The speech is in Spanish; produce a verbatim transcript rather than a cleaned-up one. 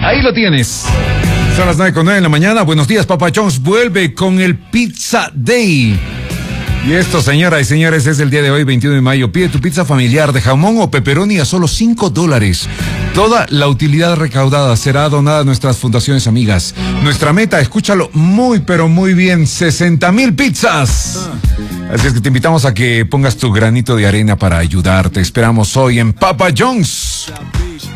Ahí lo tienes. Son las nueve con nueve de la mañana. Buenos días, Papa John's vuelve con el Pizza Day. Y esto, señoras y señores, es el día de hoy, veintiuno de mayo. Pide tu pizza familiar de jamón o pepperoni a solo cinco dólares. Toda la utilidad recaudada será donada a nuestras fundaciones amigas. Nuestra meta, escúchalo muy pero muy bien, sesenta mil pizzas. Así es que te invitamos a que pongas tu granito de arena para ayudar. Te esperamos hoy en Papa John's.